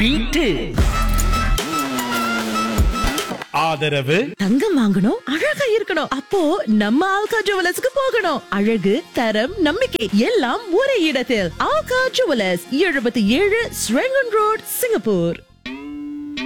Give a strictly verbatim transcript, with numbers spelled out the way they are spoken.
Beat. ஆதரவு தங்கம் வாங்கணும், அழகா இருக்கணும். அப்போ நம்ம ஆல்கா ஜுவல்லர்ஸ்க்கு போகணும். அழகு, தரம், நம்பிக்கை எல்லாம் ஒரே இடத்தில். ஆல்கா ஜுவல்லர்ஸ், எழுபத்தி ஏழு ஸ்ரெங்கன் ரோட், சிங்கப்பூர்.